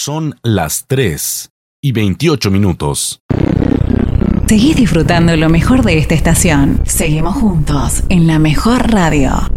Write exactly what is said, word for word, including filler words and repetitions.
Son las tres y veintiocho minutos. Seguís disfrutando lo mejor de esta estación. Seguimos juntos en la mejor radio.